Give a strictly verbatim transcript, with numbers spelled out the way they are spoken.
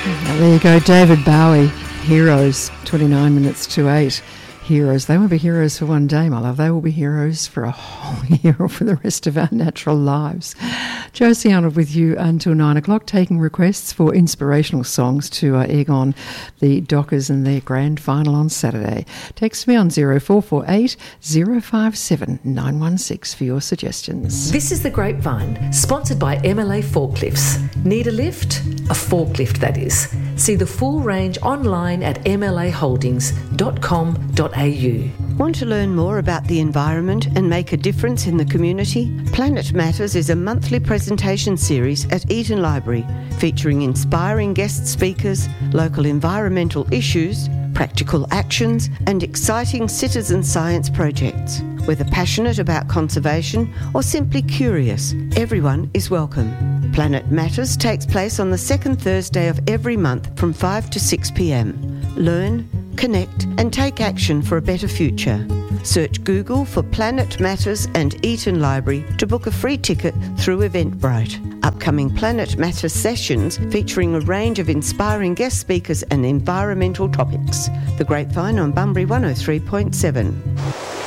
Well, there you go, David Bowie, Heroes, twenty-nine minutes to eight. Heroes. They won't be heroes for one day, my love. They will be heroes for a whole year or for the rest of our natural lives. Josie Arnold with you until nine o'clock, taking requests for inspirational songs to uh, egg on the Dockers and their grand final on Saturday. Text me on zero four four eight, zero five seven, nine one six for your suggestions. This is The Grapevine, sponsored by M L A Forklifts. Need a lift? A forklift, that is. See the full range online at m l a holdings dot com dot a u. Want to learn more about the environment and make a difference in the community? Planet Matters is a monthly presentation series at Eton Library featuring inspiring guest speakers, local environmental issues, practical actions and exciting citizen science projects. Whether passionate about conservation or simply curious, everyone is welcome. Planet Matters takes place on the second Thursday of every month from five to six p m. Learn, connect and take action for a better future. Search Google for Planet Matters and Eton Library to book a free ticket through Eventbrite. Upcoming Planet Matters sessions featuring a range of inspiring guest speakers and environmental topics. The Grapevine on Bunbury one oh three point seven.